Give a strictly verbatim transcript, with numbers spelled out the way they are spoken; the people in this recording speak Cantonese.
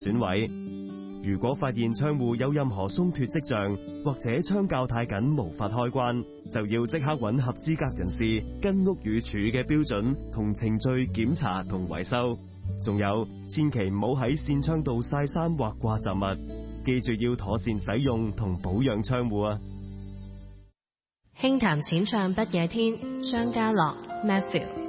損毀。如果發現窗戶有任何鬆脫跡象，或者窗鉸太緊無法開關，就要即刻揾合資格人士跟屋宇署嘅標準同程序檢查同維修。仲有，千祈唔好喺扇窗度曬衫或掛雜物，記住要妥善使用同保養窗戶啊！ 輕談淺唱不夜天，張家樂 Matthew。